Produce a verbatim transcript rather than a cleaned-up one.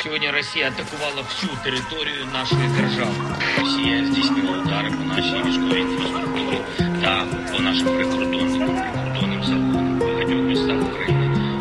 Сьогодні Росія атакувала всю територію нашої держави. Росія здійснила удари по нашій військовій інфраструктурі та по нашим прикордонникам, прикордонним загонам.